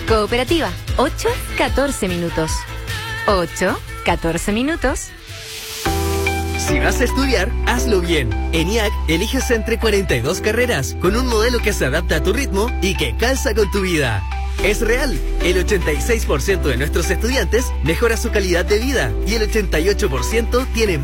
Cooperativa, 8-14 minutos. 8-14 minutos. Si vas a estudiar, hazlo bien. En IAC, eliges entre 42 carreras, con un modelo que se adapta a tu ritmo y que calza con tu vida. Es real, el 86% de nuestros estudiantes mejora su calidad de vida y el 88% tiene